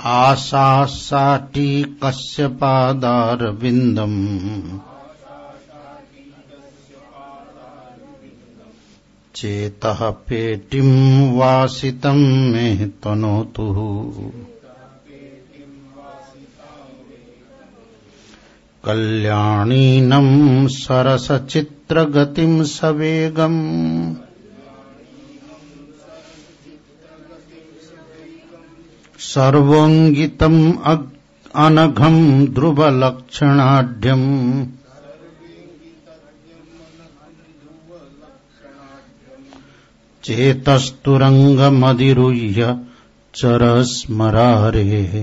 आशासाटी कस्य पादारविन्दम् चेतः पेटिं वासितं मे तनोतु कल्याणीनं सरसचित्रगतिं सवेगम् सर्वोंगितम् अनघं ध्रुवलक्षणाढ्यम् चेतस्तुरंगमधिरुह्य चरस्मरारेः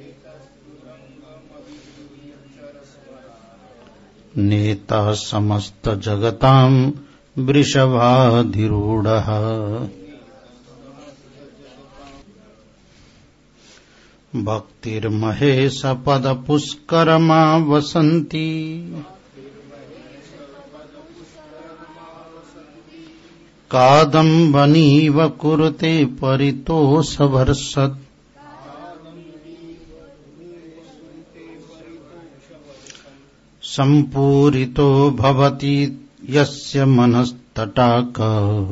नेता समस्त जगतां वृषभाधिरूढः भक्तिर्महेश पदपुष्करमा वसन्ति कादम्बनीव कुरुते परितोषवर्षत् सम्पूरितो भवति यस्य मनस्तटाकः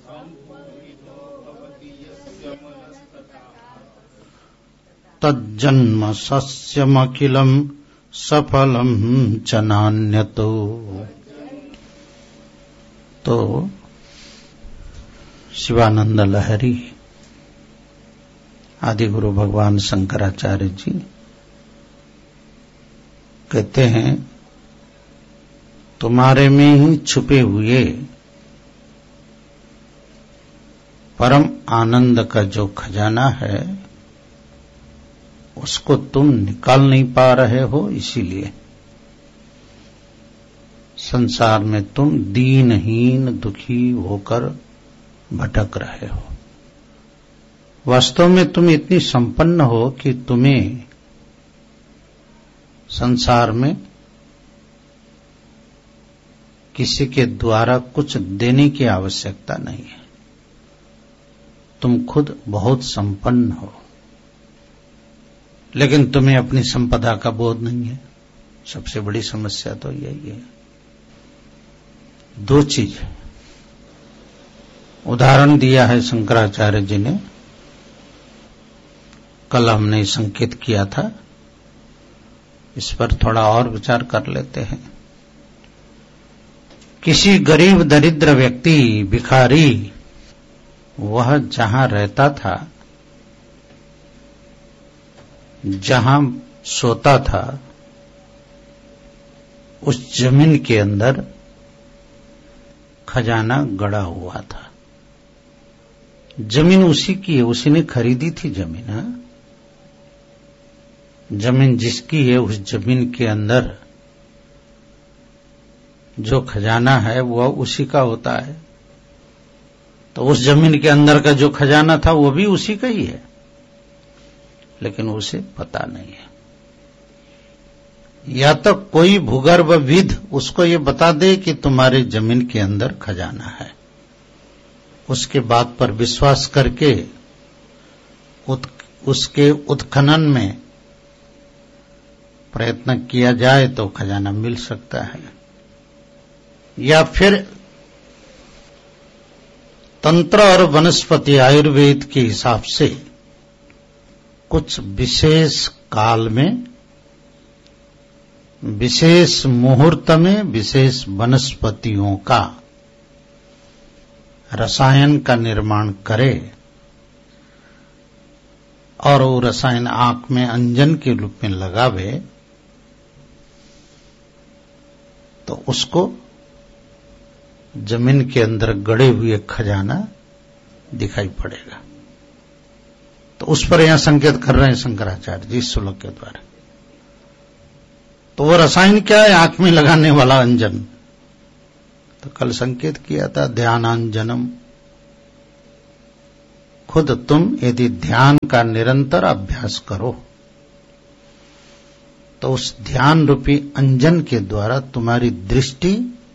तज्जन्म सस्यमखिलं सफलं च नान्यतो। तो शिवानंद लहरी आदि गुरु भगवान शंकराचार्य जी कहते हैं, तुम्हारे में ही छुपे हुए परम आनंद का जो खजाना है उसको तुम निकाल नहीं पा रहे हो, इसीलिए संसार में तुम दीनहीन दुखी होकर भटक रहे हो। वास्तव में तुम इतनी संपन्न हो कि तुम्हें संसार में किसी के द्वारा कुछ देने की आवश्यकता नहीं है। तुम खुद बहुत संपन्न हो, लेकिन तुम्हें अपनी संपदा का बोध नहीं है। सबसे बड़ी समस्या तो यही है। दो चीज उदाहरण दिया है शंकराचार्य जी ने, कल हमने संकेत किया था, इस पर थोड़ा और विचार कर लेते हैं। किसी गरीब दरिद्र व्यक्ति भिखारी वह जहां रहता था, जहां सोता था, उस जमीन के अंदर खजाना गड़ा हुआ था। जमीन उसी की है, उसी ने खरीदी थी जमीन। जमीन जिसकी है, उस जमीन के अंदर जो खजाना है वह उसी का होता है। तो उस जमीन के अंदर का जो खजाना था वो भी उसी का ही है, लेकिन उसे पता नहीं है। या तो कोई भूगर्भविद उसको ये बता दे कि तुम्हारे जमीन के अंदर खजाना है, उसके बात पर विश्वास करके उसके उत्खनन में प्रयत्न किया जाए तो खजाना मिल सकता है। या फिर तंत्र और वनस्पति आयुर्वेद के हिसाब से कुछ विशेष काल में, विशेष मुहूर्त में, विशेष वनस्पतियों का रसायन का निर्माण करे और वो रसायन आंख में अंजन के रूप में लगावे, तो उसको जमीन के अंदर गड़े हुए खजाना दिखाई पड़ेगा। तो उस पर यहां संकेत कर रहे हैं शंकराचार्य जी इस श्लोक के द्वारा। तो वो रसायन क्या है? आंख में लगाने वाला अंजन। तो कल संकेत किया था ध्यानांजनम। खुद तुम यदि ध्यान का निरंतर अभ्यास करो तो उस ध्यान रूपी अंजन के द्वारा तुम्हारी दृष्टि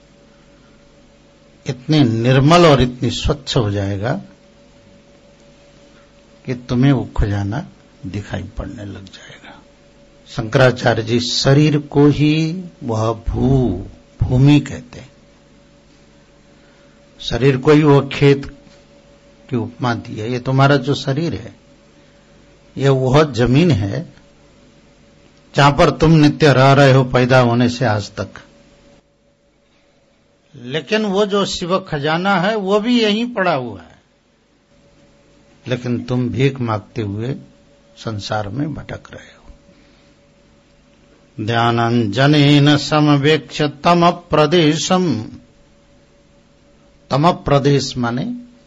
इतनी निर्मल और इतनी स्वच्छ हो जाएगा कि तुम्हें वो खजाना दिखाई पड़ने लग जाएगा। शंकराचार्य जी शरीर को ही वह भूमि कहते हैं, शरीर को ही वह खेत की उपमा दी है। ये तुम्हारा जो शरीर है यह वह जमीन है जहां पर तुम नित्य रह रहे हो पैदा होने से आज तक। लेकिन वो जो शिव खजाना है वो भी यहीं पड़ा हुआ है, लेकिन तुम भीख मांगते हुए संसार में भटक रहे हो। ध्यानांजनेन समवेक्ष्य तम प्रदेशम, तम प्रदेश माने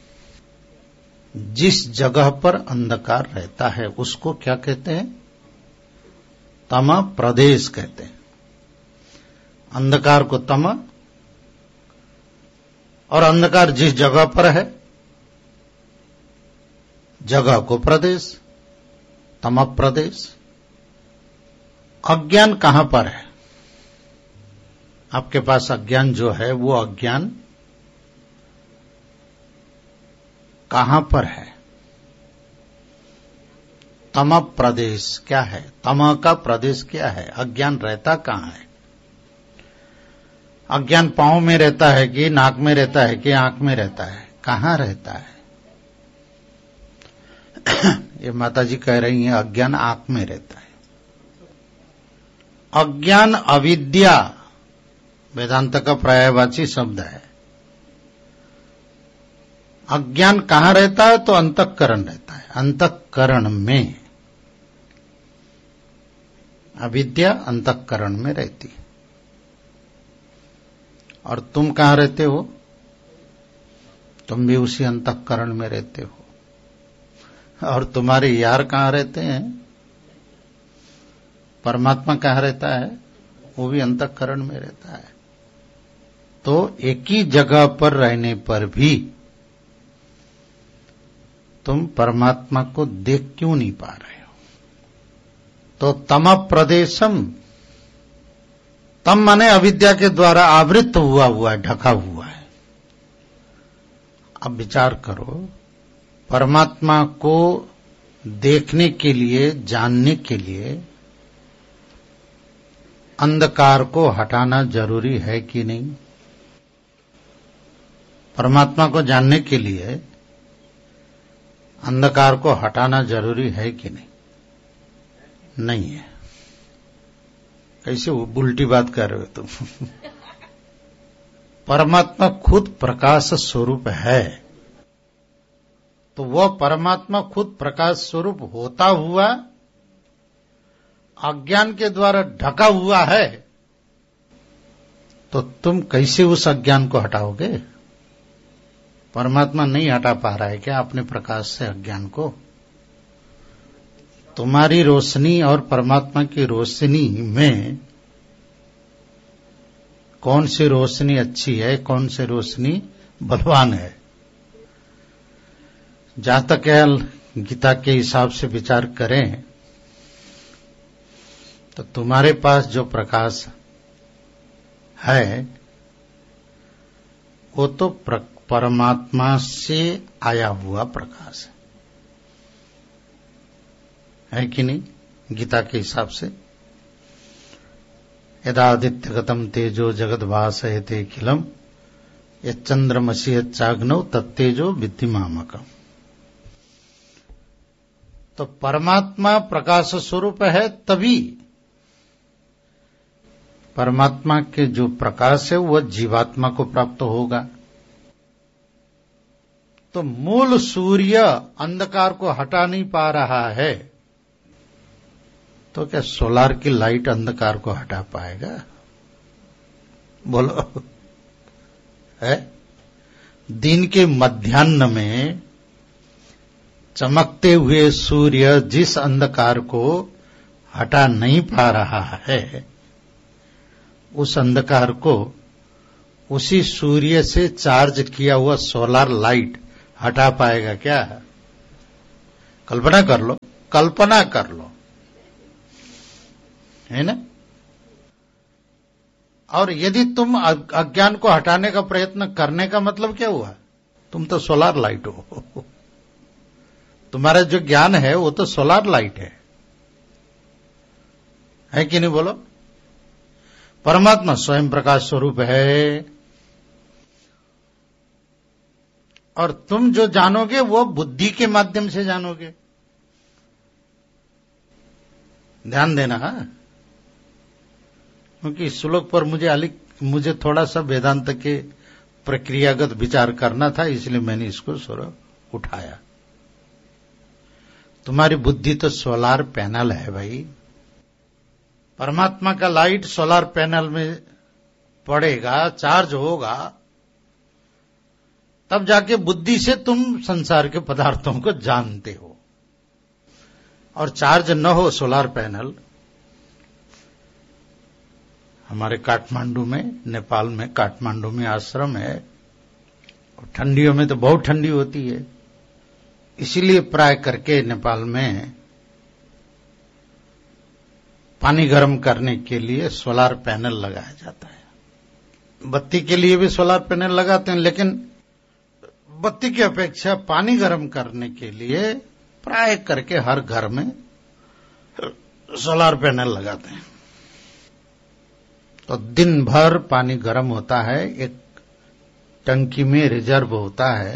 जिस जगह पर अंधकार रहता है उसको क्या कहते हैं? तम प्रदेश कहते हैं। अंधकार को तम, और अंधकार जिस जगह पर है जगह को प्रदेश, तम प्रदेश। अज्ञान कहां पर है? आपके पास अज्ञान जो है वो अज्ञान कहां पर है? तम प्रदेश क्या है? तम का प्रदेश क्या है? अज्ञान रहता कहां है? अज्ञान पांव में रहता है कि नाक में रहता है कि आंख में रहता है? कहां रहता है? ये माताजी कह रही हैं अज्ञान आंख में रहता है। अज्ञान अविद्या वेदांत का पर्यायवाची शब्द है। अज्ञान कहां रहता है? तो अंतःकरण रहता है। अंतःकरण में अविद्या अंतःकरण में रहती है। और तुम कहां रहते हो? तुम भी उसी अंतःकरण में रहते हो। और तुम्हारे यार कहां रहते हैं? परमात्मा कहां रहता है? वो भी अंतःकरण में रहता है। तो एक ही जगह पर रहने पर भी तुम परमात्मा को देख क्यों नहीं पा रहे हो? तो तम प्रदेशम, तम माने अविद्या के द्वारा आवृत हुआ है, ढका हुआ है। अब विचार करो, परमात्मा को देखने के लिए, जानने के लिए अंधकार को हटाना जरूरी है कि नहीं? परमात्मा को जानने के लिए अंधकार को हटाना जरूरी है कि नहीं? नहीं है। कैसे उल्टी बात कर रहे हो तुम? परमात्मा खुद प्रकाश स्वरूप है, तो वह परमात्मा खुद प्रकाश स्वरूप होता हुआ अज्ञान के द्वारा ढका हुआ है, तो तुम कैसे उस अज्ञान को हटाओगे? परमात्मा नहीं हटा पा रहा है क्या अपने प्रकाश से अज्ञान को? तुम्हारी रोशनी और परमात्मा की रोशनी में कौन सी रोशनी अच्छी है, कौन सी रोशनी बलवान है? जहां तक गीता के हिसाब से विचार करें तो तुम्हारे पास जो प्रकाश है वो तो परमात्मा से आया हुआ प्रकाश है कि नहीं? गीता के हिसाब से यदादित्यगतम तेजो जगद्भासयते खिलम यच्चंद्रमसि यच्चाग्नौ तत्तेजो विद्धिमामकम्। तो परमात्मा प्रकाश स्वरूप है, तभी परमात्मा के जो प्रकाश है वह जीवात्मा को प्राप्त होगा। तो मूल सूर्य अंधकार को हटा नहीं पा रहा है, तो क्या सोलार की लाइट अंधकार को हटा पाएगा? बोलो, है? दिन के मध्याह्न में चमकते हुए सूर्य जिस अंधकार को हटा नहीं पा रहा है, उस अंधकार को उसी सूर्य से चार्ज किया हुआ सोलार लाइट हटा पाएगा क्या? कल्पना कर लो, कल्पना कर लो, है ना? और यदि तुम अज्ञान को हटाने का प्रयत्न करने का मतलब क्या हुआ? तुम तो सोलार लाइट हो, तुम्हारा जो ज्ञान है वो तो सोलार लाइट है कि नहीं बोलो? परमात्मा स्वयं प्रकाश स्वरूप है, और तुम जो जानोगे वो बुद्धि के माध्यम से जानोगे। ध्यान देना, क्योंकि इस श्लोक पर मुझे थोड़ा सा वेदांत के प्रक्रियागत विचार करना था, इसलिए मैंने इसको उठाया। तुम्हारी बुद्धि तो सोलार पैनल है भाई। परमात्मा का लाइट सोलार पैनल में पड़ेगा, चार्ज होगा, तब जाके बुद्धि से तुम संसार के पदार्थों को जानते हो। और चार्ज न हो सोलार पैनल, हमारे काठमांडू में, नेपाल में काठमांडू में आश्रम है, और ठंडियों में तो बहुत ठंडी होती है, इसीलिए प्राय करके नेपाल में पानी गर्म करने के लिए सोलार पैनल लगाया जाता है। बत्ती के लिए भी सोलार पैनल लगाते हैं, लेकिन बत्ती की अपेक्षा पानी गर्म करने के लिए प्राय करके हर घर में सोलार पैनल लगाते हैं। तो दिन भर पानी गर्म होता है, एक टंकी में रिजर्व होता है,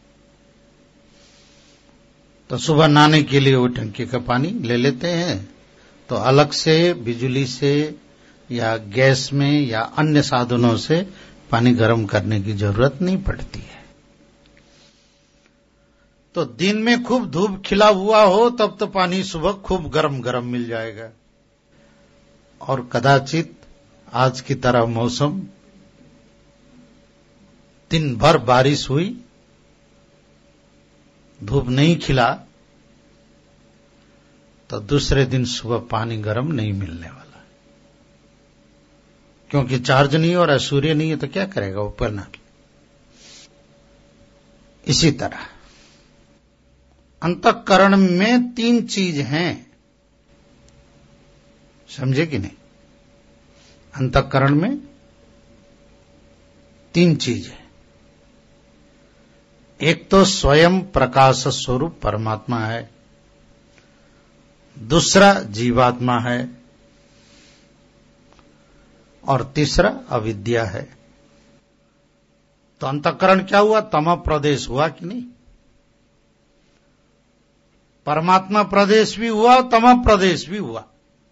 तो सुबह नहाने के लिए वो टंकी का पानी ले लेते हैं। तो अलग से बिजली से या गैस में या अन्य साधनों से पानी गर्म करने की जरूरत नहीं पड़ती है। तो दिन में खूब धूप खिला हुआ हो तब तो पानी सुबह खूब गरम गरम मिल जाएगा, और कदाचित आज की तरह मौसम दिन भर बारिश हुई, धूप नहीं खिला, तो दूसरे दिन सुबह पानी गर्म नहीं मिलने वाला, क्योंकि चार्ज नहीं हो रहा, सूर्य नहीं है, तो क्या करेगा वो पैनल। इसी तरह अंतःकरण में 3 चीज हैं, समझे कि नहीं? अंतःकरण में 3 चीज है। एक तो स्वयं प्रकाश स्वरूप परमात्मा है, दूसरा जीवात्मा है, और तीसरा अविद्या है। तो अंतःकरण क्या हुआ? तम प्रदेश हुआ कि नहीं? परमात्मा प्रदेश भी हुआ, तम प्रदेश भी हुआ।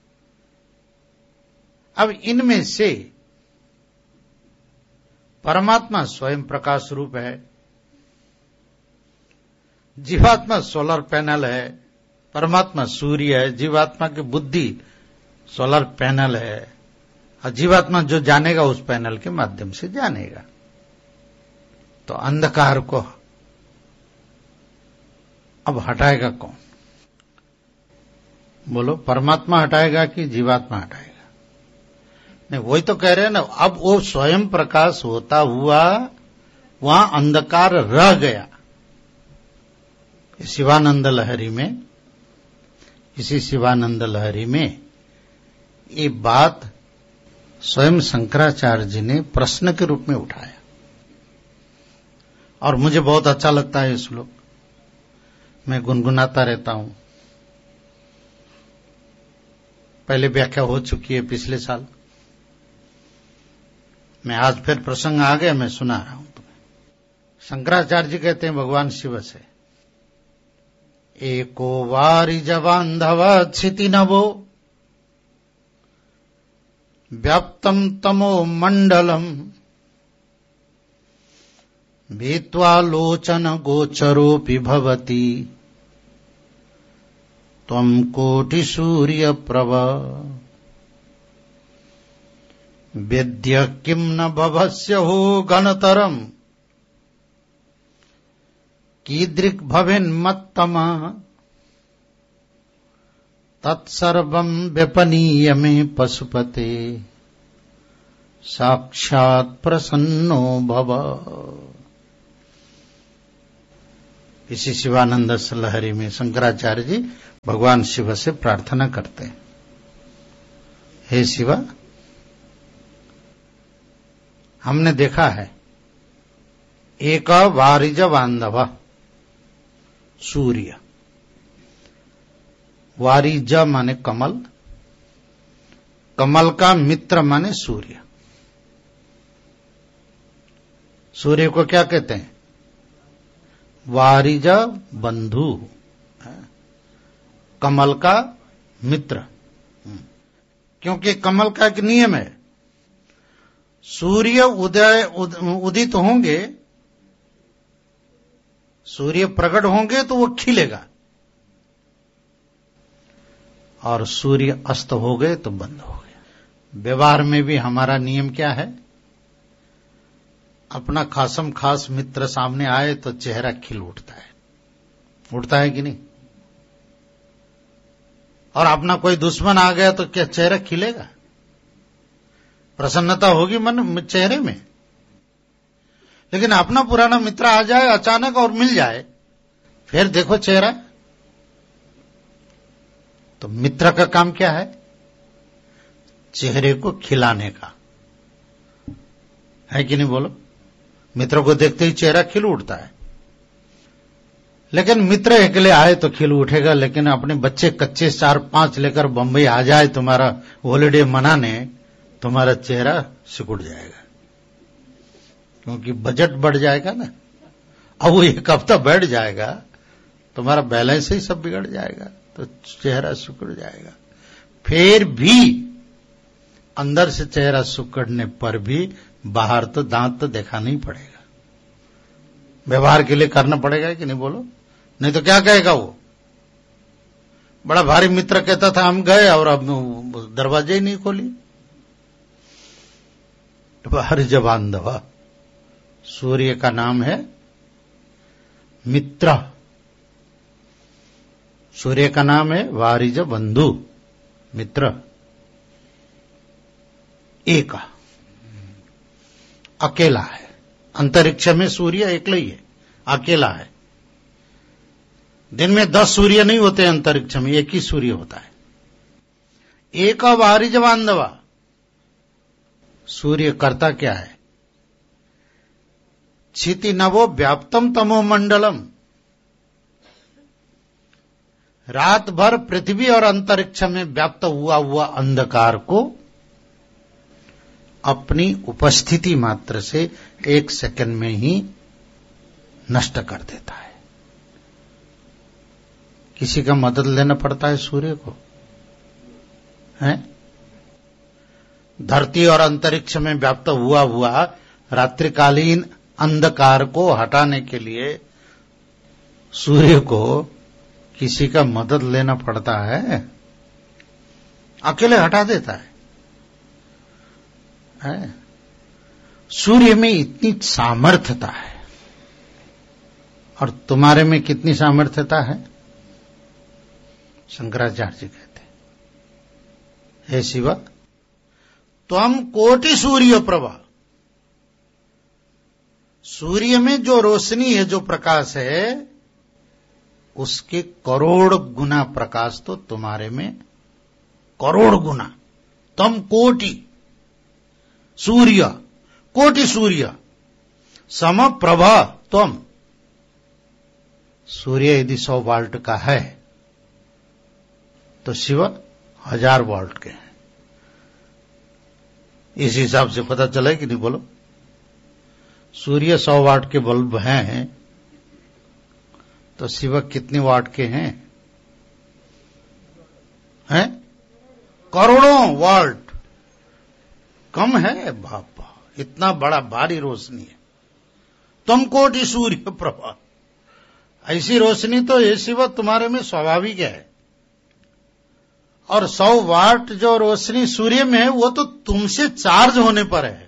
अब इनमें से परमात्मा स्वयं प्रकाश रूप है, जीवात्मा सोलर पैनल है, परमात्मा सूर्य है, जीवात्मा की बुद्धि सोलर पैनल है, और जीवात्मा जो जानेगा उस पैनल के माध्यम से जानेगा। तो अंधकार को अब हटाएगा कौन? बोलो, परमात्मा हटाएगा कि जीवात्मा हटाएगा? नहीं, वही तो कह रहे हैं ना। अब वो स्वयं प्रकाश होता हुआ वहां अंधकार रह गया। शिवानंद लहरी में, इसी शिवानंद लहरी में ये बात स्वयं शंकराचार्य जी ने प्रश्न के रूप में उठाया, और मुझे बहुत अच्छा लगता है ये श्लोक, मैं गुनगुनाता रहता हूं। पहले व्याख्या हो चुकी है पिछले साल, मैं आज फिर प्रसंग आ गया, मैं सुना रहा हूं तुम्हें। शंकराचार्य जी कहते हैं भगवान शिव से, एको वारिज बांधव क्षिति नवो व्याप्तम तमो मंडलम भीत्वा लोचन गोचरोऽपि भवति त्वं कोटि सूर्य प्रभ वेद्य किम न भवस्य हो गणतरम कीदृक् भवेन्मत्तमा तत्सर्वं व्यपनीय मे पशुपते साक्षात् प्रसन्नो भव। इसी शिवानंद लहरी में शंकराचार्य जी भगवान शिव से प्रार्थना करते हैं, हे शिवा, हमने देखा है एक वारिज बांधव सूर्य, वारिज माने कमल, कमल का मित्र माने सूर्य। सूर्य को क्या कहते हैं? वारिज बंधु, कमल का मित्र। क्योंकि कमल का एक नियम है, सूर्य उदित होंगे, सूर्य प्रकट होंगे तो वो खिलेगा, और सूर्य अस्त हो गए तो बंद हो गया। व्यवहार में भी हमारा नियम क्या है? अपना खासम खास मित्र सामने आए तो चेहरा खिल उठता है कि नहीं? और अपना कोई दुश्मन आ गया तो क्या चेहरा खिलेगा? प्रसन्नता होगी मन चेहरे में। लेकिन अपना पुराना मित्र आ जाए अचानक और मिल जाए, फिर देखो चेहरा। तो मित्र का काम क्या है? चेहरे को खिलाने का है कि नहीं? बोलो। मित्र को देखते ही चेहरा खिल उठता है। लेकिन मित्र अकेले आए तो खिल उठेगा, लेकिन अपने बच्चे कच्चे 4-5 लेकर बंबई आ जाए तुम्हारा हॉलिडे मनाने, तुम्हारा चेहरा सिकुड़ जाएगा, क्योंकि बजट बढ़ जाएगा ना। अब वो एक हफ्ता बैठ जाएगा, तुम्हारा बैलेंस ही सब बिगड़ जाएगा, तो चेहरा सिकुड़ जाएगा। फिर भी अंदर से चेहरा सिकुड़ने पर भी बाहर तो दांत तो दिखाना ही पड़ेगा, व्यवहार के लिए करना पड़ेगा कि नहीं? बोलो। नहीं तो क्या कहेगा वो? बड़ा भारी मित्र कहता था हम गए और अब दरवाजे ही नहीं खोली। वारिज बांधव, सूर्य का नाम है मित्र, सूर्य का नाम है वारिज बंधु, मित्र। एक अकेला है। अंतरिक्ष में सूर्य अकेला ही है, अकेला है। दिन में 10 सूर्य नहीं होते अंतरिक्ष में, एक ही सूर्य होता है। एक वारिज बांधवा, सूर्य करता क्या है? क्षिति नवो व्याप्तम तमो मंडलम, रात भर पृथ्वी और अंतरिक्ष में व्याप्त हुआ अंधकार को अपनी उपस्थिति मात्र से 1 सेकंड में ही नष्ट कर देता है। किसी का मदद लेना पड़ता है सूर्य को, है? धरती और अंतरिक्ष में व्याप्त हुआ रात्रिकालीन अंधकार को हटाने के लिए सूर्य को किसी का मदद लेना पड़ता है? अकेले हटा देता है? सूर्य में इतनी सामर्थ्यता है, और तुम्हारे में कितनी सामर्थ्यता है? शंकराचार्य जी कहते हैं, हे शिव त्वम कोटि सूर्य प्रभा, सूर्य में जो रोशनी है, जो प्रकाश है, उसके करोड़ गुना प्रकाश तो तुम्हारे में, करोड़ गुना। तम कोटि सूर्य, कोटि सूर्य सम प्रभा त्वम, सूर्य यदि 100 वाल्ट का है तो शिव 1000 वाल्ट के हैं। इस हिसाब से पता चला कि नहीं? बोलो। सूर्य 100 वाट के बल्ब हैं तो शिव कितने वाट के हैं? हैं? करोड़ों वाट। कम है बापा, इतना बड़ा भारी रोशनी है। तुम कोटि सूर्य प्रभा, ऐसी रोशनी तो ये शिव तुम्हारे में स्वाभाविक है। और 100 वाट जो रोशनी सूर्य में है वो तो तुमसे चार्ज होने पर है।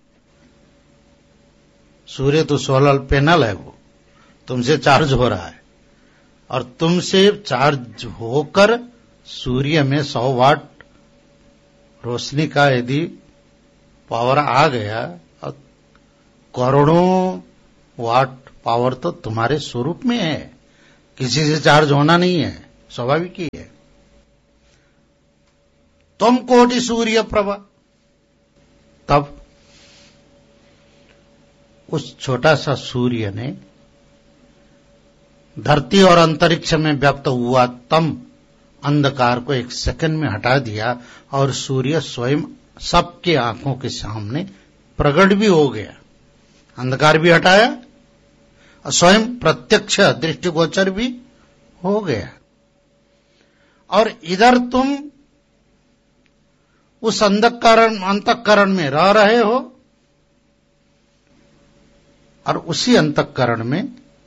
सूर्य तो सोलर पैनल है, वो तुमसे चार्ज हो रहा है, और तुमसे चार्ज होकर सूर्य में 100 वाट रोशनी का यदि पावर आ गया, और करोड़ों वाट पावर तो तुम्हारे स्वरूप में है, किसी से चार्ज होना नहीं है, स्वाभाविक ही है। तुम कोटि सूर्य प्रभा। तब उस छोटा सा सूर्य ने धरती और अंतरिक्ष में व्याप्त हुआ तम अंधकार को एक सेकंड में हटा दिया और सूर्य स्वयं सबके आंखों के सामने प्रकट भी हो गया। अंधकार भी हटाया और स्वयं प्रत्यक्ष दृष्टिगोचर भी हो गया। और इधर तुम उस अंतःकरण में रह रहे हो और उसी अंतःकरण में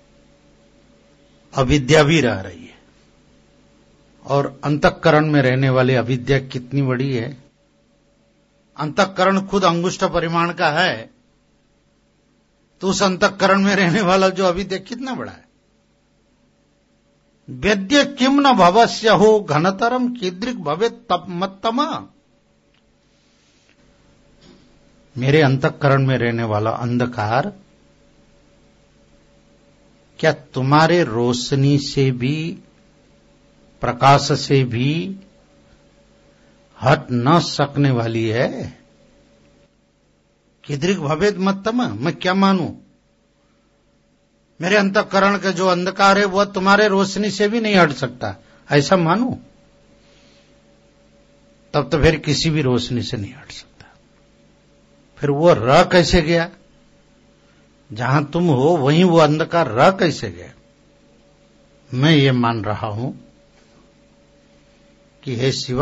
अविद्या भी रह रही है। और अंतःकरण में रहने वाली अविद्या कितनी बड़ी है। अंतःकरण खुद अंगुष्ठ परिमाण का है, तो उस अंतःकरण में रहने वाला जो अविद्या कितना बड़ा है। वेद्य किम न भवस्य हो घनतरम कीदृक भवे तप मत्तम। मेरे अंतःकरण में रहने वाला अंधकार क्या तुम्हारे रोशनी से भी, प्रकाश से भी हट न सकने वाली है। कीदृक भवेद मत्तम, मैं क्या मानूं। मेरे अंतःकरण का जो अंधकार है वह तुम्हारे रोशनी से भी नहीं हट सकता, ऐसा मानूं। तब तो फिर किसी भी रोशनी से नहीं हट सकता। फिर वो रह कैसे गया। जहां तुम हो वहीं वो अंधकार रह कैसे गया। मैं ये मान रहा हूं कि हे शिवा,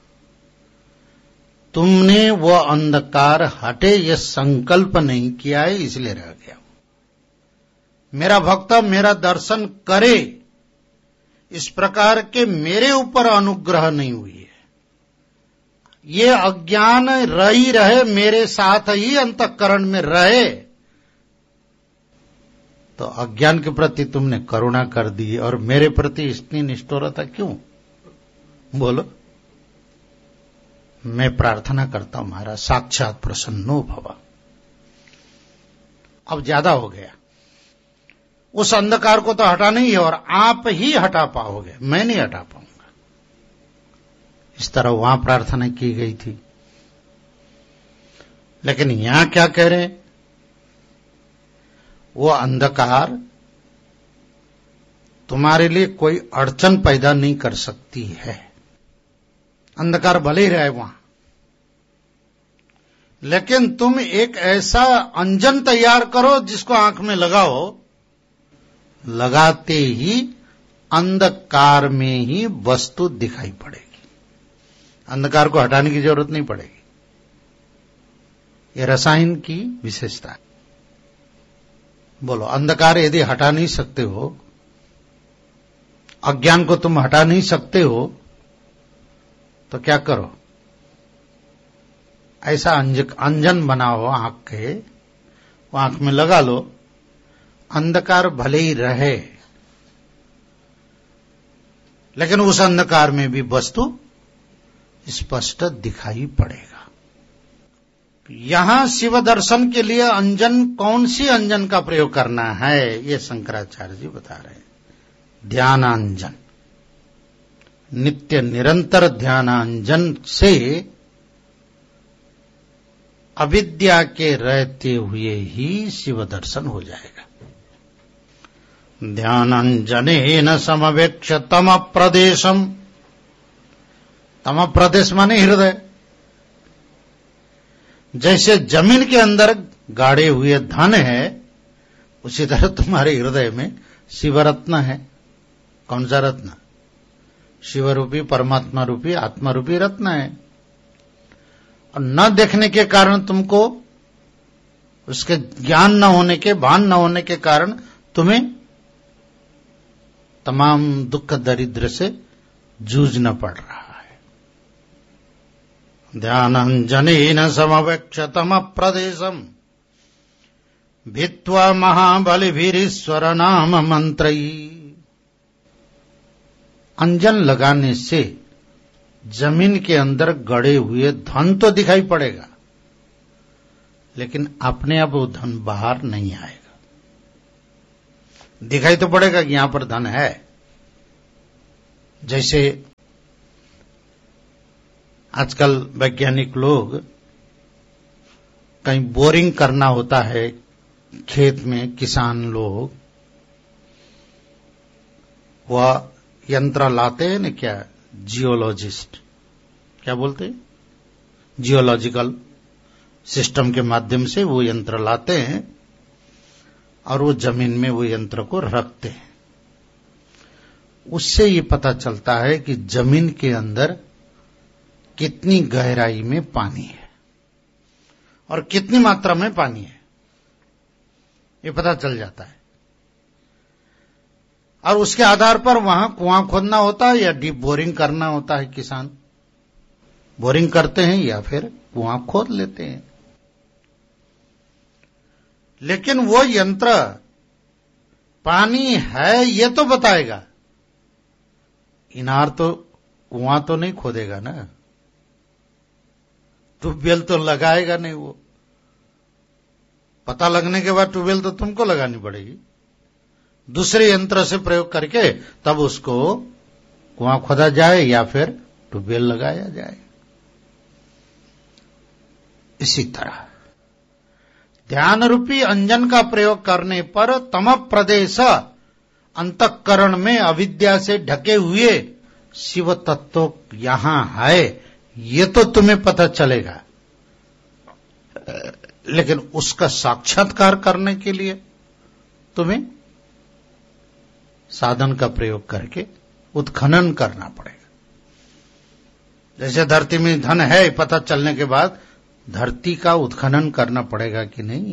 तुमने वो अंधकार हटे ये संकल्प नहीं किया है, इसलिए रह गया। मेरा भक्त मेरा दर्शन करे, इस प्रकार के मेरे ऊपर अनुग्रह नहीं हुई है। ये अज्ञान रही रहे, मेरे साथ ही अंतःकरण में रहे, तो अज्ञान के प्रति तुमने करुणा कर दी और मेरे प्रति इतनी निष्ठुरता क्यों। बोलो। मैं प्रार्थना करता हूं महाराज, साक्षात प्रसन्नो भव। अब ज्यादा हो गया। उस अंधकार को तो हटा नहीं है और आप ही हटा पाओगे, मैं नहीं हटा पाऊंगा। इस तरह वहां प्रार्थना की गई थी। लेकिन यहां क्या कह रहे हैं, वो अंधकार तुम्हारे लिए कोई अड़चन पैदा नहीं कर सकती है। अंधकार भले ही रहे वहां, लेकिन तुम एक ऐसा अंजन तैयार करो जिसको आंख में लगाओ, लगाते ही अंधकार में ही वस्तु दिखाई पड़ेगी। अंधकार को हटाने की जरूरत नहीं पड़ेगी। यह रसायन की विशेषता है। बोलो, अंधकार यदि हटा नहीं सकते हो, अज्ञान को तुम हटा नहीं सकते हो, तो क्या करो, ऐसा अंजन बनाओ आंख के, वो आंख में लगा लो, अंधकार भले ही रहे लेकिन उस अंधकार में भी वस्तु स्पष्ट दिखाई पड़ेगा। यहां शिव दर्शन के लिए अंजन, कौन सी अंजन का प्रयोग करना है, ये शंकराचार्य जी बता रहे हैं। ध्यानांजन, नित्य निरंतर ध्यानांजन से अविद्या के रहते हुए ही शिव दर्शन हो जाएगा। ध्यानांजनेन समवेक्ष तम प्रदेशम, तम प्रदेश माने हृदय। जैसे जमीन के अंदर गाड़े हुए धन है, उसी तरह तुम्हारे हृदय में शिवरत्न है। कौन सा रत्न? शिवरूपी, परमात्मा रूपी, आत्मा रूपी रत्न है। और न देखने के कारण तुमको, उसके ज्ञान न होने के, भान न होने के कारण तुम्हें तमाम दुख दरिद्र से जूझना पड़ रहा है। ध्यानांजनेन समवेक्षतम प्रदेशम भित्वा महाबलिभिरीश्वर नाम मंत्रई। अंजन लगाने से जमीन के अंदर गड़े हुए धन तो दिखाई पड़ेगा, लेकिन अपने आप वो धन बाहर नहीं आएगा। दिखाई तो पड़ेगा कि यहां पर धन है। जैसे आजकल वैज्ञानिक लोग कहीं बोरिंग करना होता है खेत में, किसान लोग वह यंत्र लाते हैं न, क्या जियोलॉजिस्ट, क्या बोलते हैं, जियोलॉजिकल सिस्टम के माध्यम से वो यंत्र लाते हैं और वो जमीन में वो यंत्र को रखते हैं। उससे ये पता चलता है कि जमीन के अंदर कितनी गहराई में पानी है और कितनी मात्रा में पानी है, ये पता चल जाता है। और उसके आधार पर वहां कुआं खोदना होता है या डीप बोरिंग करना होता है। किसान बोरिंग करते हैं या फिर कुआं खोद लेते हैं। लेकिन वो यंत्र पानी है ये तो बताएगा, इनार तो कुआं तो नहीं खोदेगा ना, ट्यूबवेल तो लगाएगा नहीं। वो पता लगने के बाद ट्यूबवेल तो तुमको लगानी पड़ेगी, दूसरे यंत्र से प्रयोग करके तब उसको कुआं खोदा जाए या फिर ट्यूबवेल लगाया जाए। इसी तरह ध्यान रूपी अंजन का प्रयोग करने पर तम प्रदेश अंतःकरण में अविद्या से ढके हुए शिव तत्व यहां है, ये तो तुम्हें पता चलेगा। लेकिन उसका साक्षात्कार करने के लिए तुम्हें साधन का प्रयोग करके उत्खनन करना पड़ेगा। जैसे धरती में धन है, पता चलने के बाद धरती का उत्खनन करना पड़ेगा कि नहीं।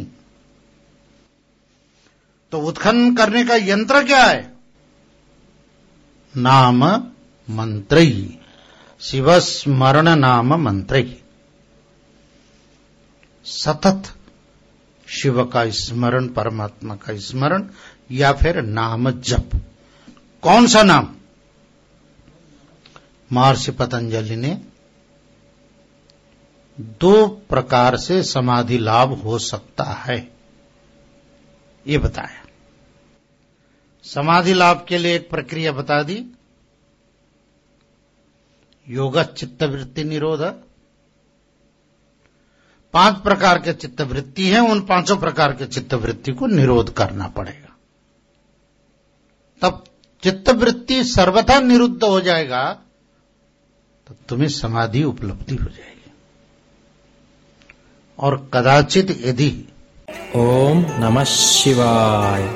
तो उत्खनन करने का यंत्र क्या है? नाम मंत्र ही, शिव स्मरण नाम मंत्र ही। सतत शिव का स्मरण, परमात्मा का स्मरण या फिर नाम जप। कौन सा नाम? महर्षि पतंजलि ने 2 प्रकार से समाधि लाभ हो सकता है ये बताया। समाधि लाभ के लिए एक प्रक्रिया बता दी, योग चित्तवृत्ति निरोध। 5 प्रकार के चित्तवृत्ति हैं, उन 5 प्रकार के चित्तवृत्ति को निरोध करना पड़ेगा, तब चित्तवृत्ति सर्वथा निरुद्ध हो जाएगा, तो तुम्हें समाधि उपलब्धि हो जाएगी। और कदाचित यदि ओम नमः शिवाय।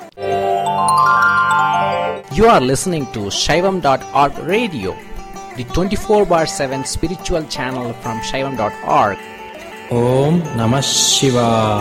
You are listening to Shaivam.org radio, the 24/7 spiritual channel from Shaivam.org. Om Namah Shivaya.